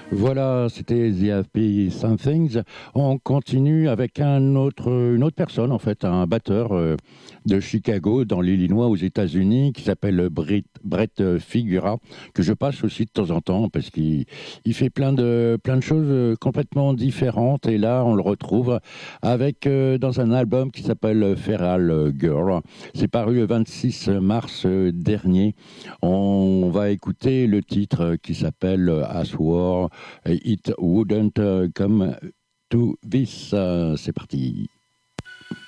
Voilà, c'était The Happy Somethings. On continue avec une autre personne, en fait, un batteur de Chicago, dans l'Illinois, aux États-Unis, qui s'appelle Brett Figura, que je passe aussi de temps en temps, parce qu'il fait plein de choses complètement différentes. Et là, on le retrouve dans un album qui s'appelle Feral Girl. C'est paru le 26 mars dernier. On va écouter le titre qui s'appelle As War. It wouldn't come to this. C'est parti.